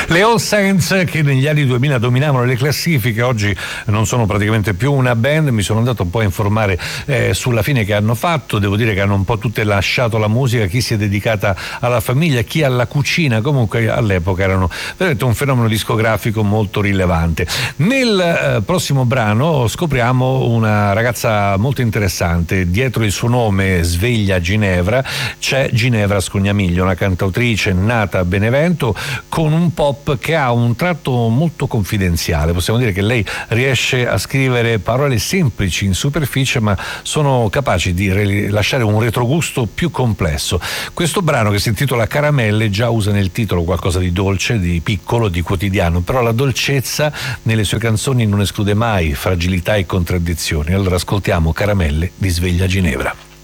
Le All Saints, che negli anni 2000 dominavano le classifiche, oggi non sono praticamente più una band. Mi sono andato un po' a informare sulla fine che hanno fatto. Devo dire che hanno un po' tutte lasciato la musica, chi si è dedicata alla famiglia, chi alla cucina. Comunque all'epoca erano veramente un fenomeno discografico molto rilevante. Nel prossimo brano scopriamo una ragazza molto interessante. Dietro il suo nome, Sveglia Ginevra, c'è Ginevra Scognamiglio, una cantautrice nata a Benevento con un pop che ha un tratto molto confidenziale. Possiamo dire che lei riesce a scrivere parole semplici in superficie, ma sono capaci di lasciare un retrogusto più complesso. Questo brano, che si intitola Caramelle, già usa nel titolo qualcosa di dolce, di piccolo, di quotidiano, però la dolcezza nelle sue canzoni non esclude mai fragilità e contraddizioni. Allora ascoltiamo Caramelle di Sveglia Ginevra.